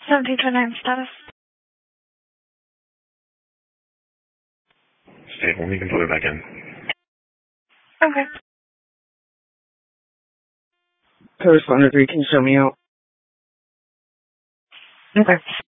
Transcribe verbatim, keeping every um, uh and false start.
seventeen twenty-nine status. Stable, you can put it back in. Okay. Co-responder three, can you show me out? Okay.